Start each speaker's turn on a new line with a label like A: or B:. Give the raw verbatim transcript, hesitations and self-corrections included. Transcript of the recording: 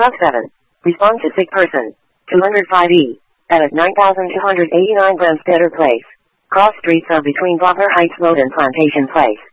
A: Truck seven. Respond to sick person. two oh five E. Edit nine thousand two hundred eighty-nine Bremstetter Place. Cross streets of between Butler Heights Road and Plantation Place.